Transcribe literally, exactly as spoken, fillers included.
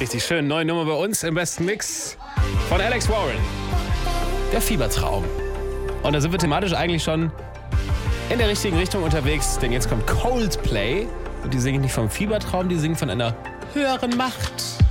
Richtig schön. Neue Nummer bei uns im besten Mix von Alex Warren. Der Fiebertraum. Und da sind wir thematisch eigentlich schon in der richtigen Richtung unterwegs, denn jetzt kommt Coldplay und die singen nicht vom Fiebertraum, die singen von einer höheren Macht.